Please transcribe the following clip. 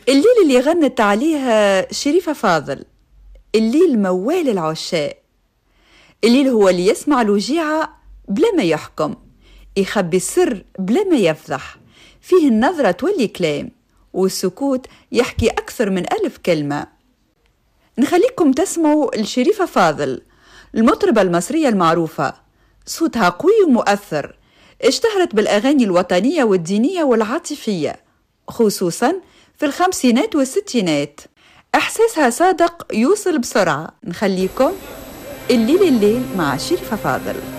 الليل اللي غنت عليها شريفة فاضل، الليل موال العشاء. الليل هو اللي يسمع الوجيعة بلا ما يحكم، يخبي السر بلا ما يفضح، فيه النظرة تولي كلام، والسكوت يحكي أكثر من 1000 كلمة. نخليكم تسمعوا لشريفة فاضل، المطربة المصرية المعروفة، صوتها قوي ومؤثر، اشتهرت بالأغاني الوطنية والدينية والعاطفية، خصوصا في الخمسينات والستينات. إحساسها صادق يوصل بسرعة. نخليكم الليل مع شريفة فاضل.